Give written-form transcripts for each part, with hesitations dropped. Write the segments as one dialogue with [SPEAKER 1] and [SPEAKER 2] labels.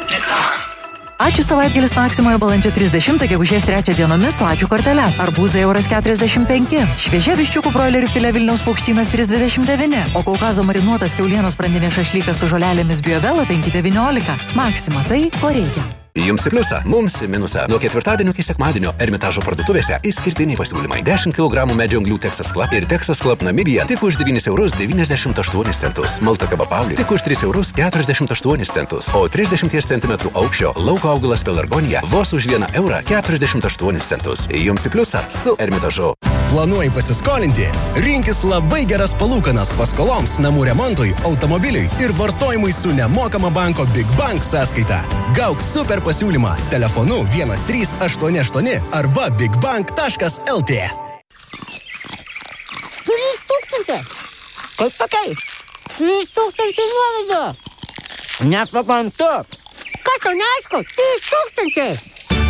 [SPEAKER 1] Ačiū savaitgalis Maksimoje balandžio 30, gegužės 3 dienomis su ačiū kortele. Arbūzai €45. Šviežia viščiukų broilerių filė Vilniaus paukštynas 3,29. O Kaukazo marinuotas kiaulienos sprandinė šašlykas su žolelėmis Biovela 5,19. Maksima tai, ko reikia.
[SPEAKER 2] Jums į pliusą, mums į minusą. Nuo ketvirtadienio iki sekmadienio Ermitažo parduotuvėse išskirtiniai pasiūlymai. 10 kg medžio anglių Texas Club ir Texas Club Namibija tik už €9,98. Malta Kaba Pauli tik už €3,48. O 30 cm aukščio lauko augalas pelargonija vos už €1,48. Jums į pliusą su Ermitažu.
[SPEAKER 3] Planuoji pasiskolinti? Rinkis labai geras palūkanas paskoloms, namų remontui, automobiliui ir vartojimui su nemokama banko Big Bank sąskaita. Gauk super pasiūlymą telefonu 1388 arba bigbank.lt.
[SPEAKER 4] 3,000. Kaip sakai? 3,000 nuolaida. Nesuprantu. Kas to neaišku? 3,000.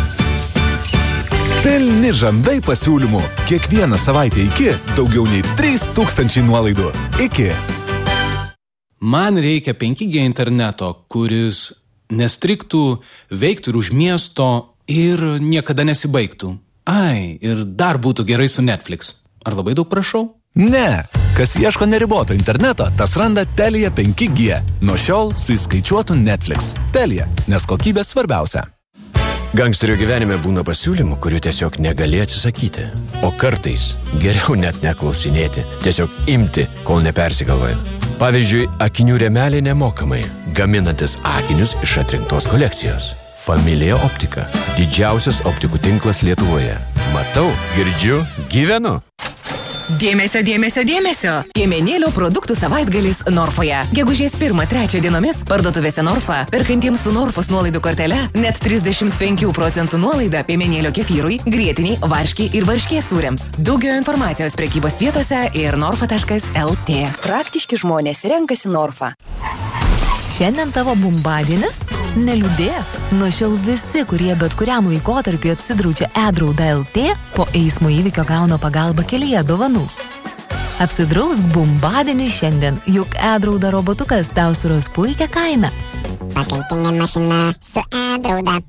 [SPEAKER 5] Pilni žandai pasiūlymų. Kiekvieną savaitę iki daugiau nei 3,000 nuolaidų. Iki.
[SPEAKER 6] Man reikia 5G interneto, kuris nestriktų, veiktų ir už miesto ir niekada nesibaigtų. Ai, ir dar būtų gerai su Netflix. Ar labai daug prašau?
[SPEAKER 5] Ne. Kas ieško neriboto interneto, tas randa Telia 5G. Nuo šiol su įskaičiuotu Netflix. Telia, nes kokybė svarbiausia.
[SPEAKER 7] Gangsterio gyvenime būna pasiūlymų, kurių tiesiog negali atsisakyti. O kartais geriau net neklausinėti, tiesiog imti, kol nepersigalvoja. Pavyzdžiui, akinių rėmeliai nemokamai, gaminantis akinius iš atrinktos kolekcijos. Familija Optika. Didžiausias optikų tinklas Lietuvoje. Matau, girdžiu, gyvenu.
[SPEAKER 8] Dėmesio, dėmesio, dėmesio! Piemenėlio produktų savaitgalis Norfoje. Gegužės 1-3 dienomis parduotuvėse Norfa, perkantiems su Norfos nuolaidų kortele, net 35% nuolaida piemenėlio kefyrui, grietiniai, varškiai ir varškės sūriams. Daugiau informacijos prekybos vietose ir norfa.lt.
[SPEAKER 9] Praktiški žmonės renkasi Norfa.
[SPEAKER 10] Šiandien tavo bumbadienis? Neliūdėk. Nuo šiol visi, kurie bet kuriam laikotarpiu apsidraudžia e-drauda LT, po eismo įvykio gauna pagalbą kelyje dovanų. Apsidrausk bumbadienį šiandien, juk e-drauda robotukas tau suras puikią kainą.
[SPEAKER 11] Pakaitinė mašina su e-drauda.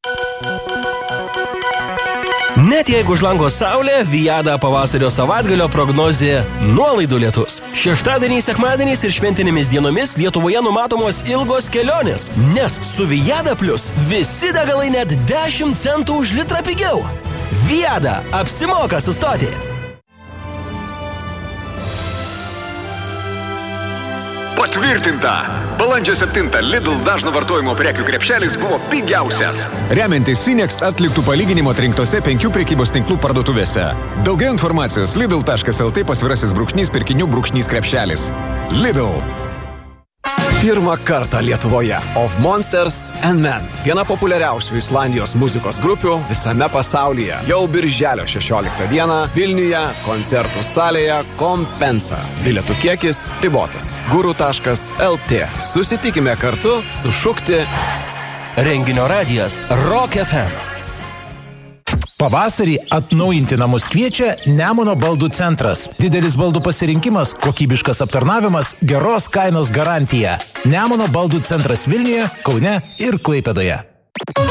[SPEAKER 12] Net jeigu už lango saulė, Viada pavasario savaitgalio prognozė nuolaidų lietus. Šeštadieniais, sekmadieniais ir šventinėmis dienomis Lietuvoje numatomos ilgos kelionės, nes su Viada Plus visi degalai net 10 centų už litrą pigiau. Viada, apsimoka sustoti.
[SPEAKER 2] Patvirtinta! Balandžio 7 Lidl dažno vartojimo prekių krepšelis buvo pigiausias.
[SPEAKER 13] Remiantis Sinext atliktų palyginimo atrinktose 5 prekybos tinklų parduotuvėse. Daugiau informacijos lidl.lt/pirkinių/krepšelis. Lidl.
[SPEAKER 14] Pirmą kartą Lietuvoje Of Monsters and Men. Viena populiariausių Islandijos muzikos grupių visame pasaulyje. Jau birželio 16 dieną Vilniuje koncertų salėje Kompensa. Bilietų kiekis ribotas. guru.lt. Susitikime kartu sušukti.
[SPEAKER 12] Renginio radijas Rock FM.
[SPEAKER 15] Pavasarį atnaujinti namus kviečia Nemuno baldų centras. Didelis baldų pasirinkimas, kokybiškas aptarnavimas, geros kainos garantija. Nemuno baldų centras Vilniuje, Kaune ir Klaipėdoje.